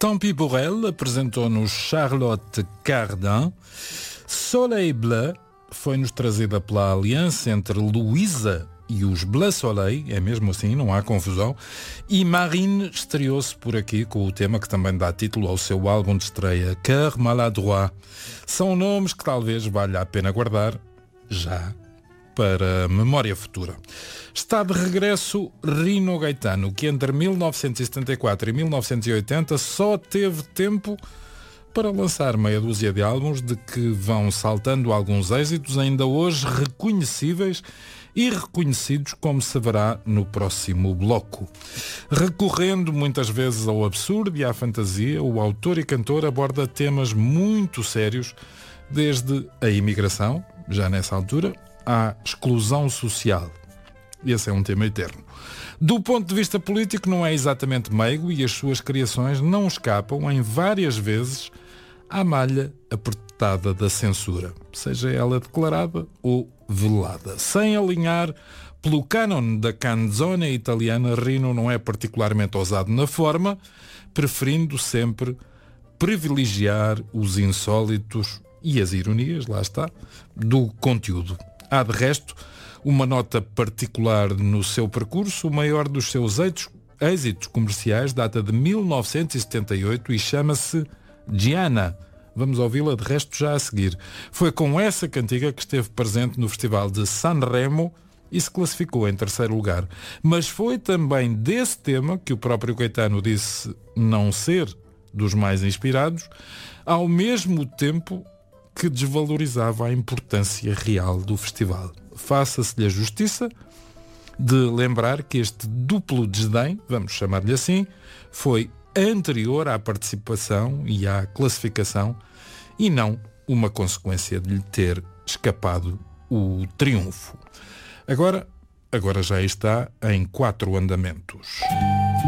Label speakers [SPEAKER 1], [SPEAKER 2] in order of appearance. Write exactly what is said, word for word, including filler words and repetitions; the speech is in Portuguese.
[SPEAKER 1] Tant pis pour elle apresentou-nos Charlotte Cardin. Soleil Bleu foi-nos trazida pela aliança entre Luísa e os Bleu Soleil, é mesmo assim, não há confusão. E Marine estreou-se por aqui com o tema que também dá título ao seu álbum de estreia, Cœur Maladroit. São nomes que talvez valha a pena guardar já para a memória futura. Está de regresso Rino Gaetano, que entre mil novecentos e setenta e quatro e mil novecentos e oitenta só teve tempo para lançar meia dúzia de álbuns de que vão saltando alguns êxitos ainda hoje reconhecíveis e reconhecidos, como se verá no próximo bloco. Recorrendo muitas vezes ao absurdo e à fantasia, o autor e cantor aborda temas muito sérios, desde a imigração, já nessa altura, à exclusão social. Esse é um tema eterno. Do ponto de vista político, não é exatamente meigo e as suas criações não escapam, em várias vezes, à malha apertada da censura, seja ela declarada ou velada. Sem alinhar pelo cânon da canzone italiana, Rino não é particularmente ousado na forma, preferindo sempre privilegiar os insólitos e as ironias, lá está, do conteúdo. Há, de resto, uma nota particular no seu percurso. O maior dos seus êxitos, êxitos comerciais data de mil novecentos e setenta e oito e chama-se Gianna. Vamos ouvi-la, de resto, já a seguir. Foi com essa cantiga que esteve presente no Festival de Sanremo e se classificou em terceiro lugar. Mas foi também desse tema que o próprio Caetano disse não ser dos mais inspirados, ao mesmo tempo que desvalorizava a importância real do festival. Faça-se-lhe a justiça de lembrar que este duplo desdém, vamos chamar-lhe assim, foi anterior à participação e à classificação e não uma consequência de lhe ter escapado o triunfo. Agora, agora já está em quatro andamentos.